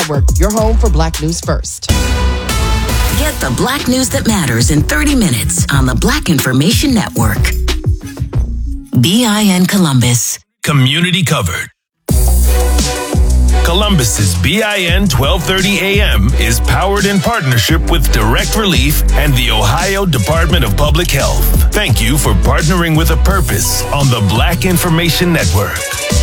Network, your home for Black News First. Get the Black news that matters in 30 minutes on the Black Information Network. BIN Columbus. Community covered. Columbus's BIN 1230 AM is powered in partnership with Direct Relief and the Ohio Department of Public Health. Thank you for partnering with a purpose on the Black Information Network.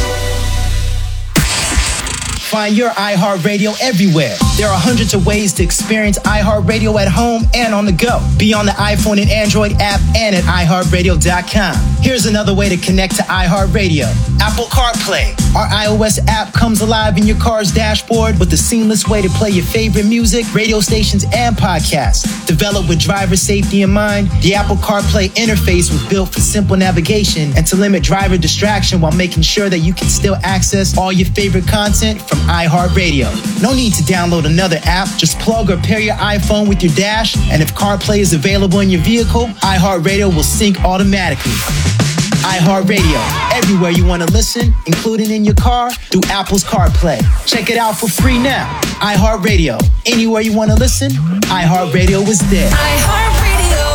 Find your iHeartRadio everywhere. There are hundreds of ways to experience iHeartRadio at home and on the go. Be on the iPhone and Android app and at iHeartRadio.com. Here's another way to connect to iHeartRadio. Apple CarPlay. Our iOS app comes alive in your car's dashboard with a seamless way to play your favorite music, radio stations, and podcasts. Developed with driver safety in mind, the Apple CarPlay interface was built for simple navigation and to limit driver distraction while making sure that you can still access all your favorite content from iHeartRadio. No need to download another app. Just plug or pair your iPhone with your dash, and if CarPlay is available in your vehicle, iHeartRadio will sync automatically. iHeartRadio, everywhere you want to listen, including in your car through Apple's CarPlay. Check it out for free now. iHeartRadio, anywhere you want to listen, iHeartRadio is there. iHeartRadio.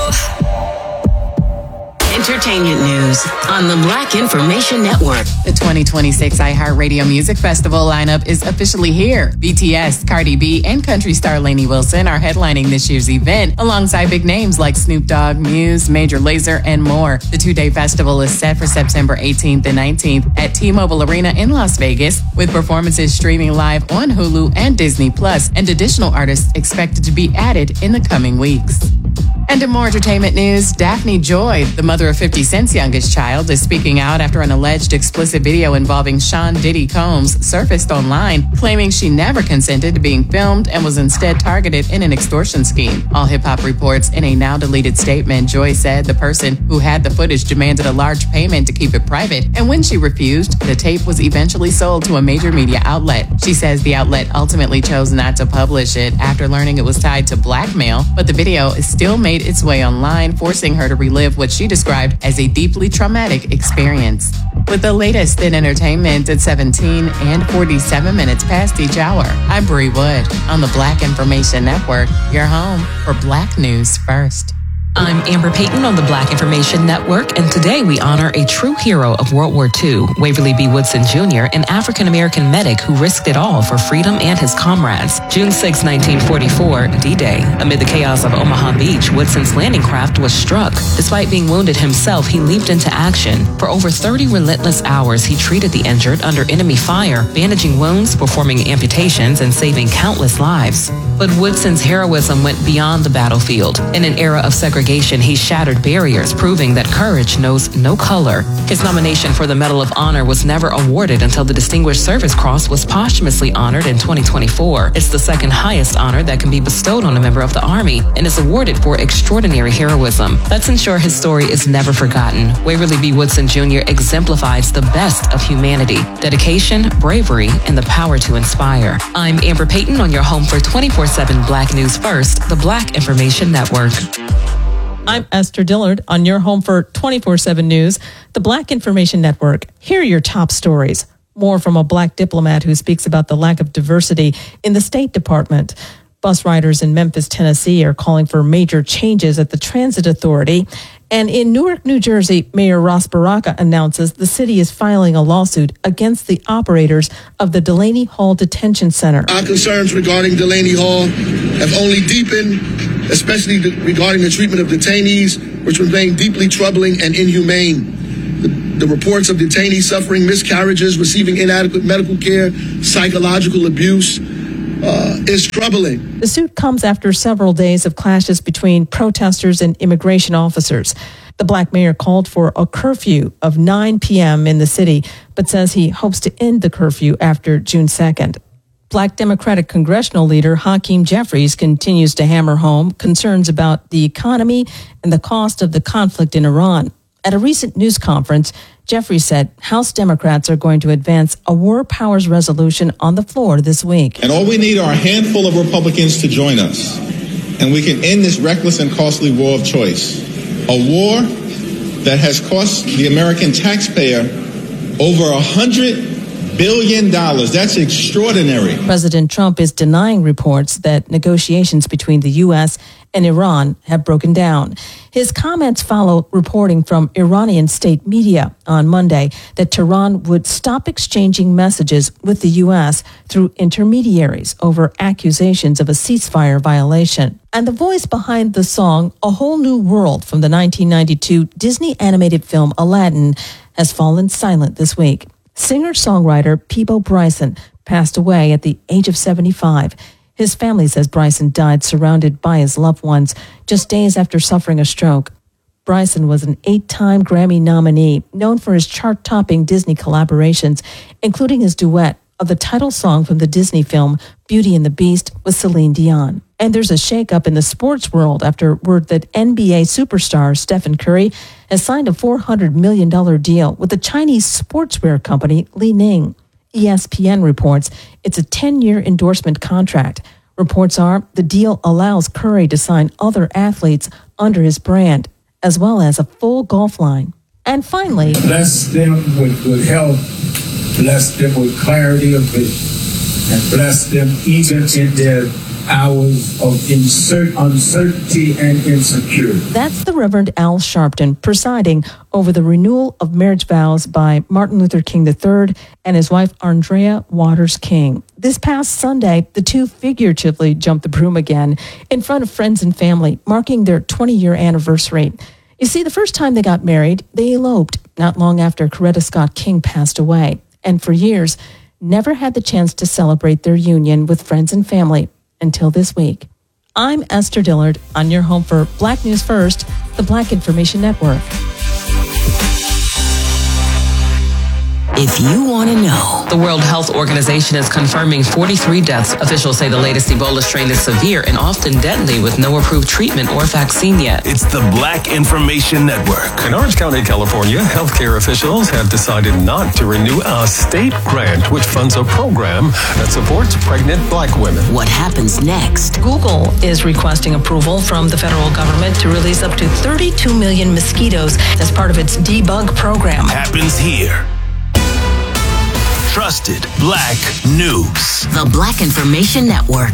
Entertainment news on the Black Information Network. The 2026 iHeartRadio Music Festival lineup is officially here. BTS, Cardi B, and country star Lainey Wilson are headlining this year's event alongside big names like Snoop Dogg, Muse, Major Lazer, and more. The two-day festival is set for September 18th and 19th at T-Mobile Arena in Las Vegas, with performances streaming live on Hulu and Disney Plus, and additional artists expected to be added in the coming weeks. And in more entertainment news, Daphne Joy, the mother of 50 Cent's youngest child, is speaking out after an alleged explicit video involving Sean Diddy Combs surfaced online, claiming she never consented to being filmed and was instead targeted in an extortion scheme. All Hip Hop reports in a now-deleted statement, Joy said the person who had the footage demanded a large payment to keep it private, and when she refused, the tape was eventually sold to a major media outlet. She says the outlet ultimately chose not to publish it after learning it was tied to blackmail, but the video is still made its way online, forcing her to relive what she described as a deeply traumatic experience. With the latest in entertainment at 17 and 47 minutes past each hour, I'm Bree Wood on the Black Information Network, your home for Black News First. I'm Amber Payton on the Black Information Network, and today we honor a true hero of World War II, Waverly B. Woodson Jr., an African-American medic who risked it all for freedom and his comrades. June 6, 1944, D-Day. Amid the chaos of Omaha Beach, Woodson's landing craft was struck. Despite being wounded himself, he leaped into action. For over 30 relentless hours, he treated the injured under enemy fire, bandaging wounds, performing amputations, and saving countless lives. But Woodson's heroism went beyond the battlefield. In an era of segregation, he shattered barriers, proving that courage knows no color. His nomination for the Medal of Honor was never awarded until the Distinguished Service Cross was posthumously honored in 2024. It's the second highest honor that can be bestowed on a member of the Army and is awarded for extraordinary heroism. Let's ensure his story is never forgotten. Waverly B. Woodson Jr. exemplifies the best of humanity, dedication, bravery, and the power to inspire. I'm Amber Payton on your home for 24/7 Black News First, the Black Information Network. I'm Esther Dillard on your home for 24/7 News, the Black Information Network. Here are your top stories. More from a Black diplomat who speaks about the lack of diversity in the State Department. Bus riders in Memphis, Tennessee are calling for major changes at the Transit Authority. And in Newark, New Jersey, Mayor Ras Baraka announces the city is filing a lawsuit against the operators of the Delaney Hall Detention Center. Our concerns regarding Delaney Hall have only deepened, especially regarding the treatment of detainees, which remain deeply troubling and inhumane. The reports of detainees suffering miscarriages, receiving inadequate medical care, psychological abuse is troubling. The suit comes after several days of clashes between protesters and immigration officers. The Black mayor called for a curfew of 9 p.m. in the city, but says he hopes to end the curfew after June 2nd. Black Democratic congressional leader Hakeem Jeffries continues to hammer home concerns about the economy and the cost of the conflict in Iran. At a recent news conference, Jeffries said House Democrats are going to advance a war powers resolution on the floor this week. And all we need are a handful of Republicans to join us, and we can end this reckless and costly war of choice. A war that has cost the American taxpayer over $100 billion. That's extraordinary. President Trump is denying reports that negotiations between the U.S. and Iran have broken down. His comments follow reporting from Iranian state media on Monday that Tehran would stop exchanging messages with the U.S. through intermediaries over accusations of a ceasefire violation. And the voice behind the song A Whole New World from the 1992 Disney animated film Aladdin has fallen silent this week. Singer-songwriter Peabo Bryson passed away at the age of 75. His family says Bryson died surrounded by his loved ones just days after suffering a stroke. Bryson was an 8-time Grammy nominee, known for his chart-topping Disney collaborations, including his duet of the title song from the Disney film Beauty and the Beast with Celine Dion. And there's a shakeup in the sports world after word that NBA superstar Stephen Curry has signed a $400 million deal with the Chinese sportswear company Li Ning. ESPN reports it's a 10-year endorsement contract. Reports are the deal allows Curry to sign other athletes under his brand, as well as a full golf line. And finally, bless them with good health, bless them with clarity of vision, and bless them even in their hours of uncertainty and insecurity. That's the Reverend Al Sharpton presiding over the renewal of marriage vows by Martin Luther King III and his wife Andrea Waters King. This past Sunday, the two figuratively jumped the broom again in front of friends and family, marking their 20-year anniversary. You see, the first time they got married, they eloped not long after Coretta Scott King passed away, and for years, never had the chance to celebrate their union with friends and family until this week. I'm Esther Dillard on your home for Black News First, the Black Information Network. If you want to know. The World Health Organization is confirming 43 deaths. Officials say the latest Ebola strain is severe and often deadly with no approved treatment or vaccine yet. It's the Black Information Network. In Orange County, California, healthcare officials have decided not to renew a state grant which funds a program that supports pregnant Black women. What happens next? Google is requesting approval from the federal government to release up to 32 million mosquitoes as part of its debug program. Happens here. Trusted Black News. The Black Information Network.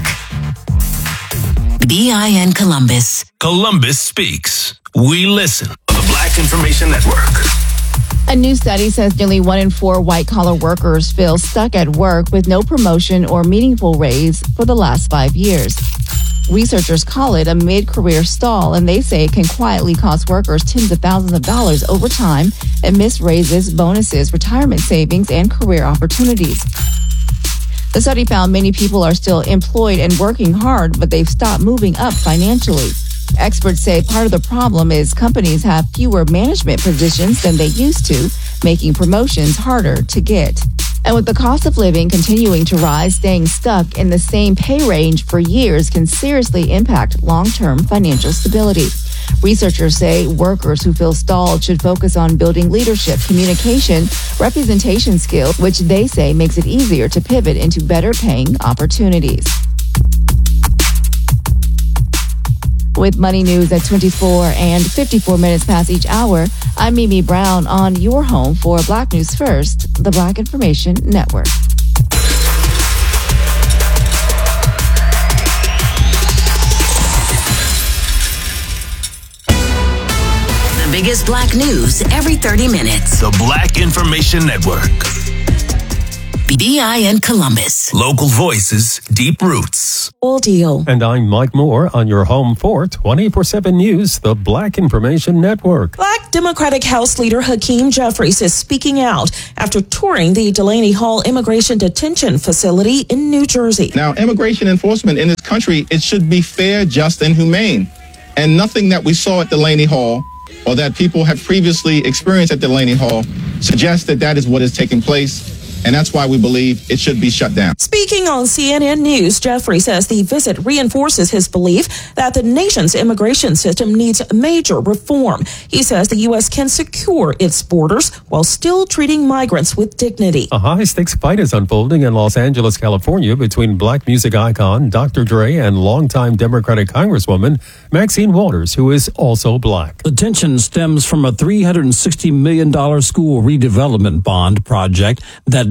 BIN Columbus. Columbus speaks. We listen on the Black Information Network. A new study says nearly 1 in 4 white-collar workers feel stuck at work with no promotion or meaningful raise for the last 5 years. Researchers call it a mid-career stall, and they say it can quietly cost workers tens of thousands of dollars over time and miss raises, bonuses, retirement savings, and career opportunities. The study found many people are still employed and working hard, but they've stopped moving up financially. Experts say part of the problem is companies have fewer management positions than they used to, making promotions harder to get. And with the cost of living continuing to rise, staying stuck in the same pay range for years can seriously impact long-term financial stability. Researchers say workers who feel stalled should focus on building leadership, communication, representation skills, which they say makes it easier to pivot into better paying opportunities. With Money News at 24 and 54 minutes past each hour, I'm Mimi Brown on your home for Black News First, the Black Information Network. The biggest Black news every 30 minutes. The Black Information Network. BIN Columbus. Local voices, deep roots. All deal. And I'm Mike Moore on your home for 24/7 News, the Black Information Network. Black Democratic House Leader Hakeem Jeffries is speaking out after touring the Delaney Hall Immigration Detention Facility in New Jersey. Now, immigration enforcement in this country, it should be fair, just, and humane. And nothing that we saw at Delaney Hall or that people have previously experienced at Delaney Hall suggests that that is what is taking place. And that's why we believe it should be shut down. Speaking on CNN News, Jeffrey says the visit reinforces his belief that the nation's immigration system needs major reform. He says the U.S. can secure its borders while still treating migrants with dignity. A high-stakes fight is unfolding in Los Angeles, California, between Black music icon Dr. Dre and longtime Democratic Congresswoman Maxine Waters, who is also Black. The tension stems from a $360 million school redevelopment bond project that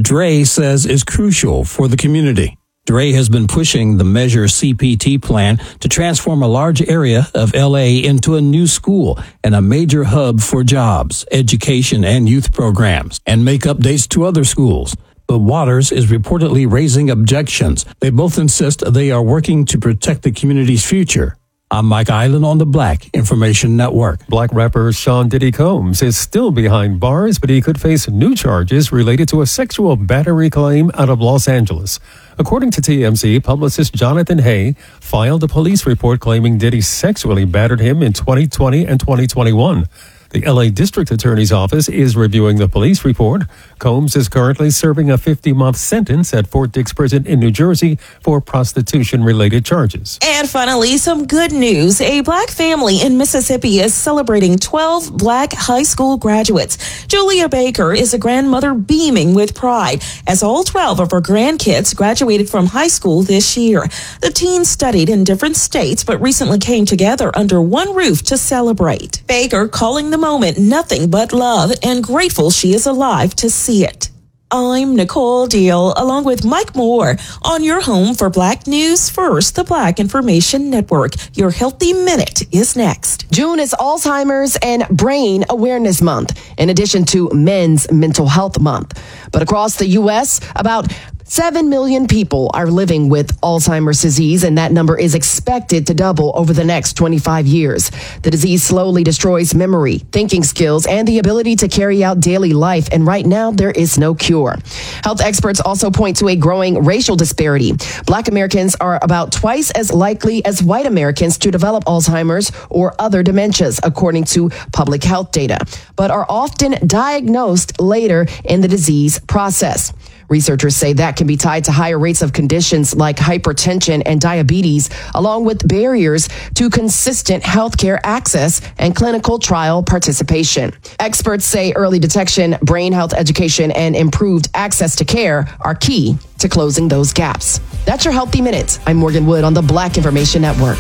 that Dre says is crucial for the community. Dre has been pushing the Measure CPT plan to transform a large area of LA into a new school and a major hub for jobs, education, and youth programs, and make updates to other schools. But Waters is reportedly raising objections. They both insist they are working to protect the community's future. I'm Mike Island on the Black Information Network. Black rapper Sean Diddy Combs is still behind bars, but he could face new charges related to a sexual battery claim out of Los Angeles. According to TMZ, publicist Jonathan Hay filed a police report claiming Diddy sexually battered him in 2020 and 2021. The LA District Attorney's Office is reviewing the police report. Combs is currently serving a 50-month sentence at Fort Dix Prison in New Jersey for prostitution-related charges. And finally, some good news. A Black family in Mississippi is celebrating 12 Black high school graduates. Julia Baker is a grandmother beaming with pride as all 12 of her grandkids graduated from high school this year. The teens studied in different states but recently came together under one roof to celebrate. Baker calling the moment nothing but love and grateful she is alive to see it. I'm Nicole Deal, along with Mike Moore, on your home for Black News First, the Black Information Network. Your Healthy Minute is next. June is Alzheimer's and Brain Awareness Month, in addition to Men's Mental Health Month. But across the U.S., about 7 million people are living with Alzheimer's disease, and that number is expected to double over the next 25 years. The disease slowly destroys memory, thinking skills, and the ability to carry out daily life, and right now there is no cure. Health experts also point to a growing racial disparity. Black Americans are about twice as likely as white Americans to develop Alzheimer's or other dementias, according to public health data, but are often diagnosed later in the disease process. Researchers say that can be tied to higher rates of conditions like hypertension and diabetes, along with barriers to consistent healthcare access and clinical trial participation. Experts say early detection, brain health education, and improved access to care are key to closing those gaps. That's your Healthy Minute. I'm Morgan Wood on the Black Information Network.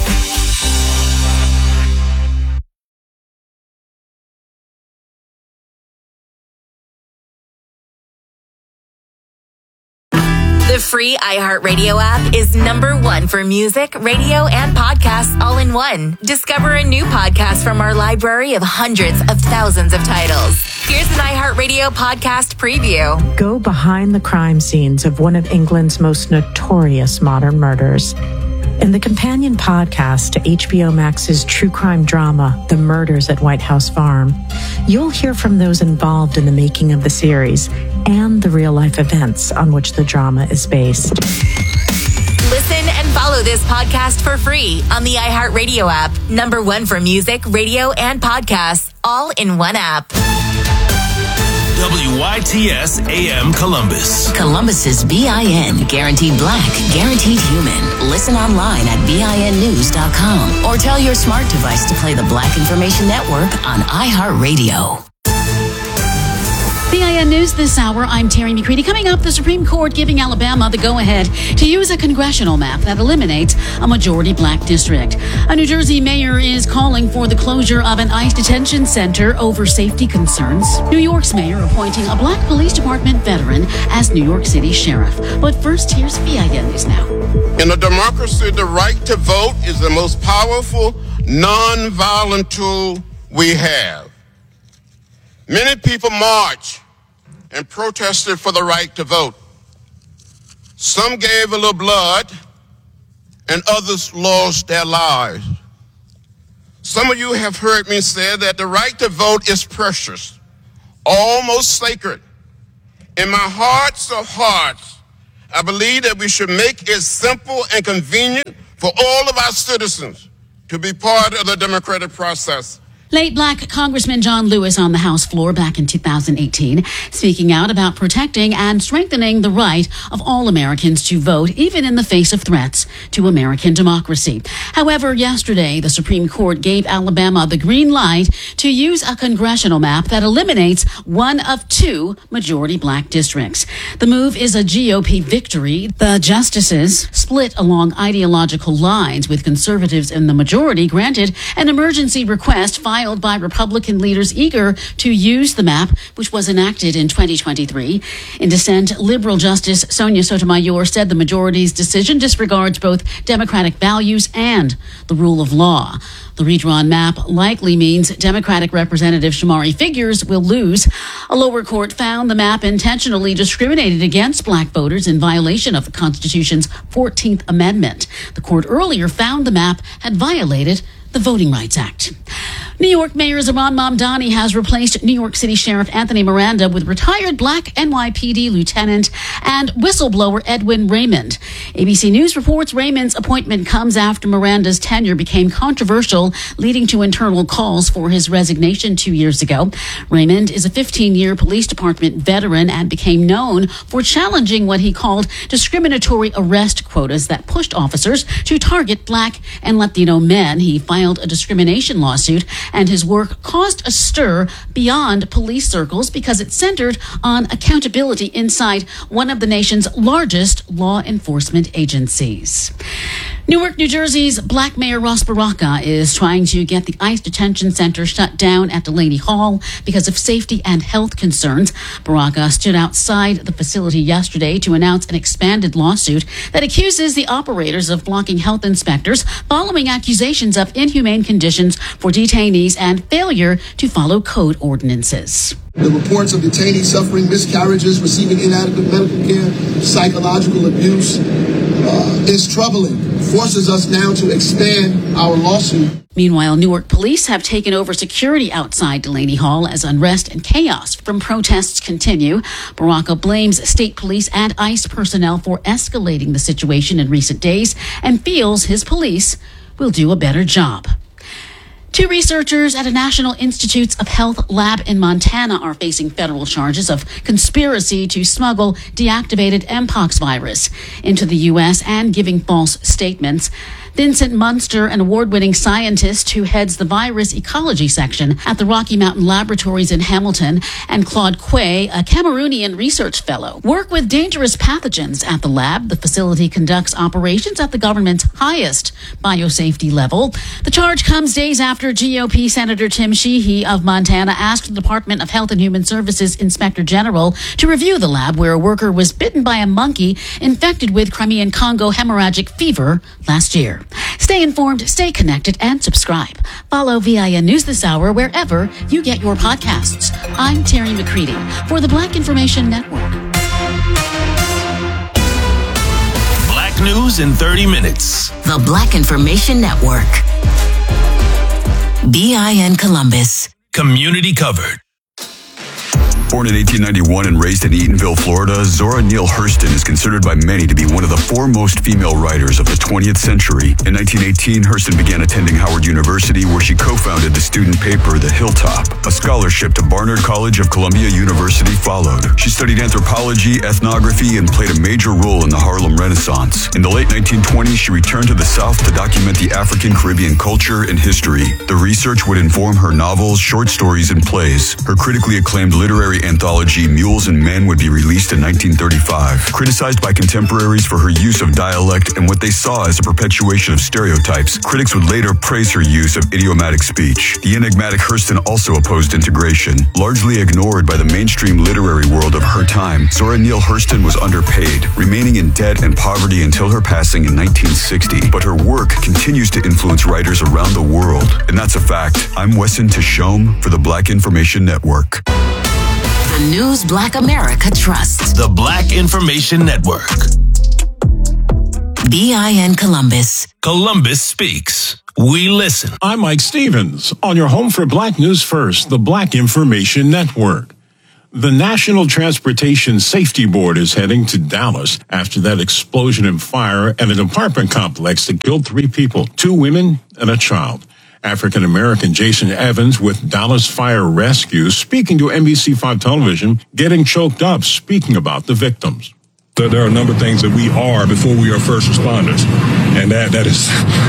The free iHeartRadio app is #1 for music, radio, and podcasts all in one. Discover a new podcast from our library of hundreds of thousands of titles. Here's an iHeartRadio podcast preview. Go behind the crime scenes of one of England's most notorious modern murders. In the companion podcast to HBO Max's true crime drama, The Murders at White House Farm, you'll hear from those involved in the making of the series and the real-life events on which the drama is based. Listen and follow this podcast for free on the iHeartRadio app. #1 for music, radio, and podcasts, all in one app. WYTS AM Columbus. Columbus's BIN. Guaranteed Black, guaranteed human. Listen online at BINnews.com or tell your smart device to play the Black Information Network on iHeartRadio. BIN News this hour, I'm Terry McCready. Coming up, the Supreme Court giving Alabama the go-ahead to use a congressional map that eliminates a majority Black district. A New Jersey mayor is calling for the closure of an ICE detention center over safety concerns. New York's mayor appointing a Black police department veteran as New York City sheriff. But first, here's BIN News now. In a democracy, the right to vote is the most powerful, non-violent tool we have. Many people marched and protested for the right to vote. Some gave a little blood, and others lost their lives. Some of you have heard me say that the right to vote is precious, almost sacred. In my hearts of hearts, I believe that we should make it simple and convenient for all of our citizens to be part of the democratic process. Late Black Congressman John Lewis on the House floor back in 2018, speaking out about protecting and strengthening the right of all Americans to vote, even in the face of threats to American democracy. However, yesterday, the Supreme Court gave Alabama the green light to use a congressional map that eliminates one of 2 majority Black districts. The move is a GOP victory. The justices, split along ideological lines with conservatives in the majority, granted an emergency request filed filed by Republican leaders eager to use the map, which was enacted in 2023. In dissent, liberal Justice Sonia Sotomayor said the majority's decision disregards both democratic values and the rule of law. The redrawn map likely means Democratic Representative Shamari Figures will lose. A lower court found the map intentionally discriminated against black voters in violation of the Constitution's 14th Amendment. The court earlier found the map had violated the Voting Rights Act. New York Mayor Zohran Mamdani has replaced New York City Sheriff Anthony Miranda with retired black NYPD lieutenant and whistleblower Edwin Raymond. ABC News reports Raymond's appointment comes after Miranda's tenure became controversial, leading to internal calls for his resignation 2 years ago. Raymond is a 15-year police department veteran and became known for challenging what he called discriminatory arrest quotas that pushed officers to target black and Latino men. He filed a discrimination lawsuit, and his work caused a stir beyond police circles because it centered on accountability inside one of the nation's largest law enforcement agencies. Newark, New Jersey's Black Mayor Ras Baraka is trying to get the ICE detention center shut down at Delaney Hall because of safety and health concerns. Baraka stood outside the facility yesterday to announce an expanded lawsuit that accuses the operators of blocking health inspectors following accusations of inhumane conditions for detainees and failure to follow code ordinances. The reports of detainees suffering miscarriages, receiving inadequate medical care, psychological abuse is troubling. Forces us now to expand our lawsuit. Meanwhile, Newark police have taken over security outside Delaney Hall as unrest and chaos from protests continue. Baraka blames state police and ICE personnel for escalating the situation in recent days and feels his police will do a better job. Two researchers at a National Institutes of Health lab in Montana are facing federal charges of conspiracy to smuggle deactivated Mpox virus into the U.S. and giving false statements. Vincent Munster, an award-winning scientist who heads the virus ecology section at the Rocky Mountain Laboratories in Hamilton, and Claude Quay, a Cameroonian research fellow, work with dangerous pathogens at the lab. The facility conducts operations at the government's highest biosafety level. The charge comes days after GOP Senator Tim Sheehy of Montana asked the Department of Health and Human Services Inspector General to review the lab where a worker was bitten by a monkey infected with Crimean Congo hemorrhagic fever last year. Stay informed, stay connected, and subscribe. Follow VIN News This Hour wherever you get your podcasts. I'm Terry McCready for the Black Information Network. Black News in 30 minutes. The Black Information Network. BIN Columbus. Community covered. Born in 1891 and raised in Eatonville, Florida, Zora Neale Hurston is considered by many to be one of the foremost female writers of the 20th century. In 1918, Hurston began attending Howard University, where she co-founded the student paper The Hilltop. A scholarship to Barnard College of Columbia University followed. She studied anthropology, ethnography, and played a major role in the Harlem Renaissance. In the late 1920s, she returned to the South to document the African Caribbean culture and history. The research would inform her novels, short stories, and plays. Her critically acclaimed literary anthology Mules and Men would be released in 1935. Criticized by contemporaries for her use of dialect and what they saw as a perpetuation of stereotypes, critics would later praise her use of idiomatic speech. The enigmatic Hurston also opposed integration. Largely ignored by the mainstream literary world of her time, Zora Neale Hurston was underpaid, remaining in debt and poverty until her passing in 1960. But her work continues to influence writers around the world, and that's a fact. I'm Wesson Tashome for the Black Information Network. The news Black America trusts. The Black Information Network. BIN Columbus. Columbus speaks. We listen. I'm Mike Stevens on your home for Black News First, the Black Information Network. The National Transportation Safety Board is heading to Dallas after that explosion and fire at an apartment complex that killed 3 people, 2 women and a child. African-American Jason Evans with Dallas Fire Rescue speaking to NBC5 Television, getting choked up speaking about the victims. There are a number of things that we are before we are first responders. And that is,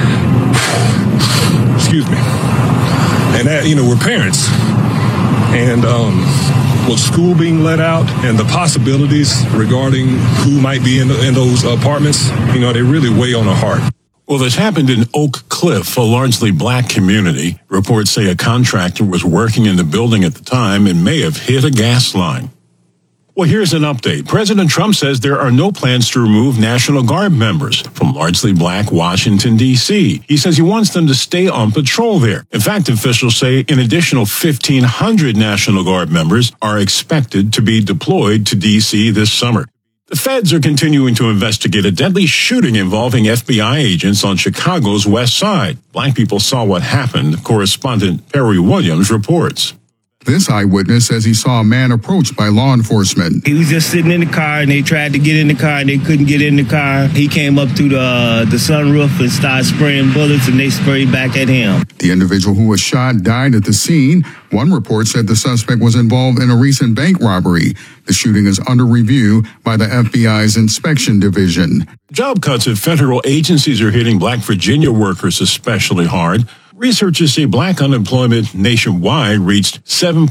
excuse me. And that, we're parents. And with school being let out and the possibilities regarding who might be in those apartments, they really weigh on our heart. Well, this happened in Oak Cliff, a largely black community. Reports say a contractor was working in the building at the time and may have hit a gas line. Well, here's an update. President Trump says there are no plans to remove National Guard members from largely black Washington, D.C. He says he wants them to stay on patrol there. In fact, officials say an additional 1,500 National Guard members are expected to be deployed to D.C. this summer. The feds are continuing to investigate a deadly shooting involving FBI agents on Chicago's West Side. Black people saw what happened. Correspondent Perry Williams reports. This eyewitness says he saw a man approached by law enforcement. He was just sitting in the car, and they tried to get in the car, and they couldn't get in the car. He came up to the sunroof and started spraying bullets, and they sprayed back at him. The individual who was shot died at the scene. One report said the suspect was involved in a recent bank robbery. The shooting is under review by the FBI's Inspection Division. Job cuts at federal agencies are hitting black Virginia workers especially hard. Researchers say black unemployment nationwide reached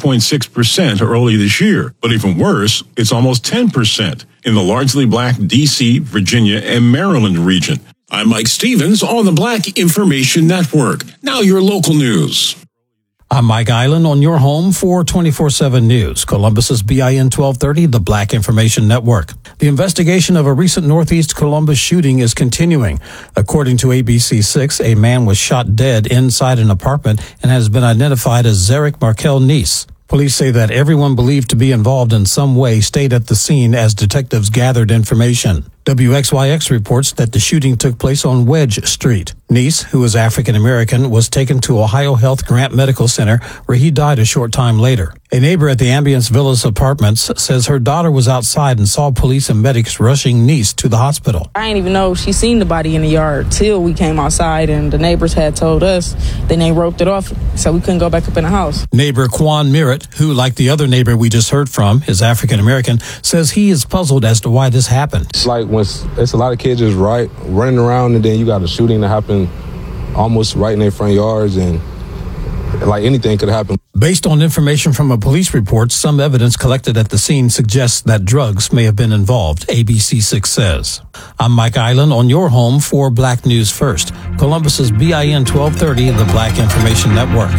7.6% early this year. But even worse, it's almost 10% in the largely black D.C., Virginia, and Maryland region. I'm Mike Stevens on the Black Information Network. Now your local news. I'm Mike Island on your home for 24/7 News, Columbus's BIN 1230, the Black Information Network. The investigation of a recent Northeast Columbus shooting is continuing. According to ABC6, a man was shot dead inside an apartment and has been identified as Zarek Markel Neese. Police say that everyone believed to be involved in some way stayed at the scene as detectives gathered information. WXYX reports that the shooting took place on Wedge Street. Neese, who is African American, was taken to Ohio Health Grant Medical Center, where he died a short time later. A neighbor at the Ambience Villas Apartments says her daughter was outside and saw police and medics rushing Neese to the hospital. I didn't even know she seen the body in the yard till we came outside, and the neighbors had told us. Then they roped it off, so we couldn't go back up in the house. Neighbor Quan Merritt, who, like the other neighbor we just heard from, is African American, says he is puzzled as to why this happened. It's like when it's a lot of kids just running around, and then you got a shooting that happened almost right in their front yards, and like anything could happen. Based on information from a police report, some evidence collected at the scene suggests that drugs may have been involved, ABC6 says. I'm Mike Island on your home for Black News First, Columbus's BIN 1230, the Black Information Network.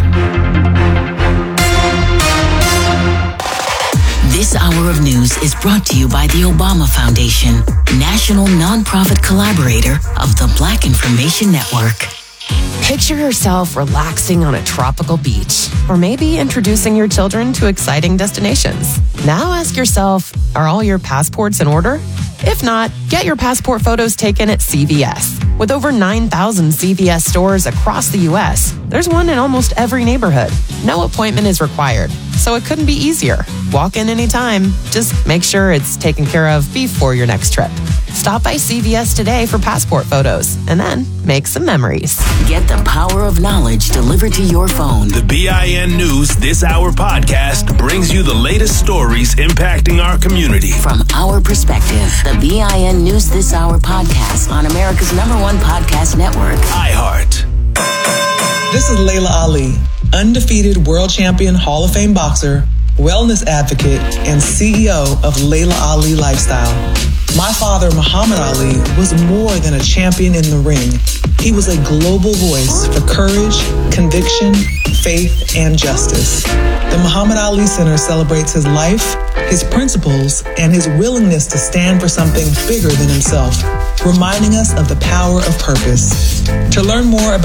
This hour of news is brought to you by the Obama Foundation, national nonprofit collaborator of the Black Information Network. Picture yourself relaxing on a tropical beach, or maybe introducing your children to exciting destinations. Now ask yourself, are all your passports in order? If not, get your passport photos taken at CVS. With over 9,000 CVS stores across the U.S., there's one in almost every neighborhood. No appointment is required, so it couldn't be easier. Walk in anytime. Just make sure it's taken care of before your next trip. Stop by CVS today for passport photos, and then make some memories. Get the power of knowledge delivered to your phone. The BIN News This Hour podcast brings you the latest stories impacting our community. From our perspective, the BIN News This Hour podcast on America's #1 podcast network, iHeart. This is Layla Ali, undefeated world champion, Hall of Fame boxer, wellness advocate, and CEO of Layla Ali Lifestyle. My father, Muhammad Ali, was more than a champion in the ring. He was a global voice for courage, conviction, faith, and justice. The Muhammad Ali Center celebrates his life, his principles, and his willingness to stand for something bigger than himself, reminding us of the power of purpose. To learn more about